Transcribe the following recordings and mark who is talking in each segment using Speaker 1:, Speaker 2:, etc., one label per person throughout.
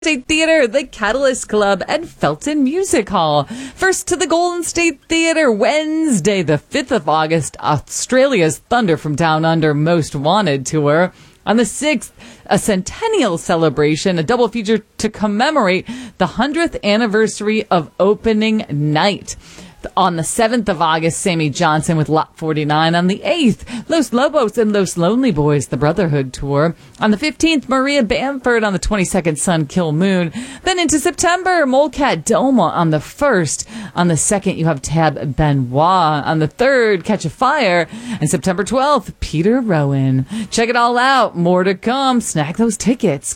Speaker 1: State Theater, the Catalyst Club, and Felton Music Hall. First to the Golden State Theater, Wednesday, the 5th of August, Australia's Thunder from Down Under Most Wanted Tour. On the 6th, a centennial celebration, a double feature to commemorate the 100th anniversary of opening night. On the 7th of August, Sammy Johnson with Lot 49. On the 8th, Los Lobos and Los Lonely Boys, the Brotherhood Tour. On the 15th, Maria Bamford. On the 22nd, Sun Kill Moon. Then into September, Molecat Doma on the 1st. On the 2nd, you have Tab Benoit. On the 3rd, Catch a Fire. And September 12th, Peter Rowan. Check it all out. More to come. Snag those tickets.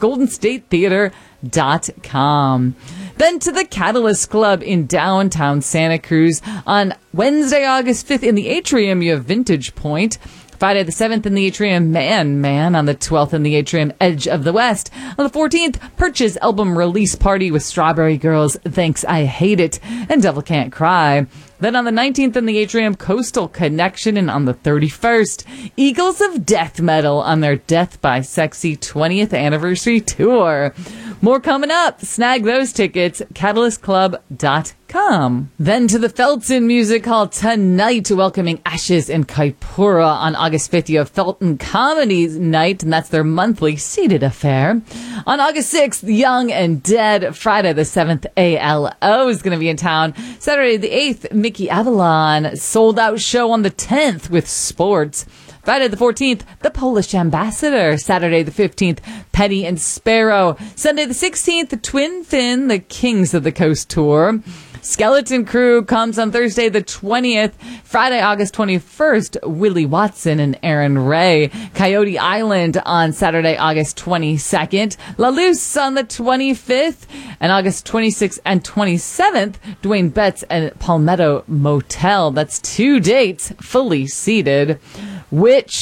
Speaker 1: GoldenStateTheater.com. Then to the Catalyst Club in downtown Santa Cruz. On Wednesday, August 5th, in the Atrium, you have Vintage Point. Friday the 7th in the Atrium, Man. On the 12th in the Atrium, Edge of the West. On the 14th, Purchase album release party with Strawberry Girls, Thanks I Hate It, and Devil Can't Cry. Then on the 19th in the Atrium, Coastal Connection. And on the 31st, Eagles of Death Metal on their Death by Sexy 20th Anniversary Tour. More coming up. Snag those tickets, CatalystClub.com. Then to the Felton Music Hall tonight, welcoming Ashes and Kaipura. On August 5th, you have Felton Comedy Night, and that's their monthly seated affair. On August 6th, Young and Dead. Friday the 7th, ALO is going to be in town. Saturday the 8th, Mickey Avalon. Sold out show on the 10th with Sports. Friday the 14th, The Polish Ambassador. Saturday the 15th, Penny and Sparrow. Sunday the 16th, the Twin Fin, the Kings of the Coast Tour. Skeleton Crew comes on Thursday the 20th. Friday, August 21st, Willie Watson and Aaron Ray. Coyote Island on Saturday, August 22nd. La Luce on the 25th. And August 26th and 27th, Dwayne Betts and Palmetto Motel. That's 2 dates fully seated. Witch,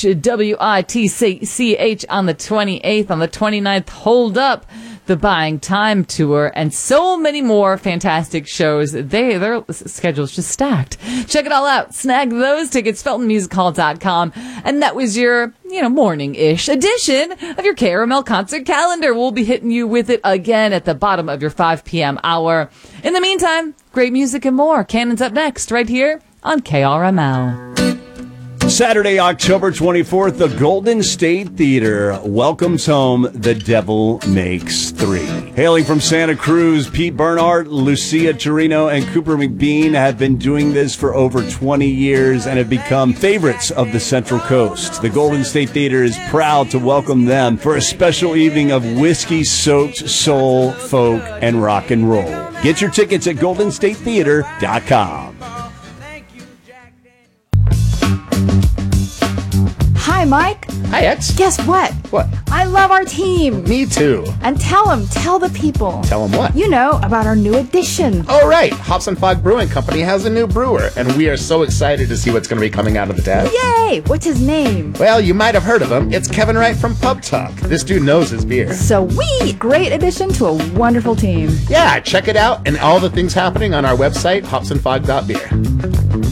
Speaker 1: WITCH on the 28th. On the 29th, Hold Up, the Buying Time Tour, and so many more fantastic shows. Their schedule's just stacked. Check it all out. Snag those tickets, FeltonMusicHall.com. And that was your, morning-ish edition of your KRML concert calendar. We'll be hitting you with it again at the bottom of your 5 p.m. hour. In the meantime, great music and more. Cannon's up next, right here on KRML.
Speaker 2: Saturday, October 24th, the Golden State Theater welcomes home The Devil Makes Three. Hailing from Santa Cruz, Pete Bernhardt, Lucia Torino, and Cooper McBean have been doing this for over 20 years and have become favorites of the Central Coast. The Golden State Theater is proud to welcome them for a special evening of whiskey-soaked soul, folk, and rock and roll. Get your tickets at GoldenStateTheater.com.
Speaker 3: Hi, Mike.
Speaker 4: Hi, X.
Speaker 3: Guess what?
Speaker 4: What?
Speaker 3: I love our team.
Speaker 4: Me too.
Speaker 3: And tell the people.
Speaker 4: Tell them what?
Speaker 3: About our new addition.
Speaker 4: Oh, right. Hops and Fog Brewing Company has a new brewer, and we are so excited to see what's going to be coming out of the tap.
Speaker 3: Yay! What's his name?
Speaker 4: Well, you might have heard of him. It's Kevin Wright from Pub Talk. This dude knows his beer.
Speaker 3: Sweet! Great addition to a wonderful team.
Speaker 4: Yeah, check it out and all the things happening on our website, hopsandfog.beer.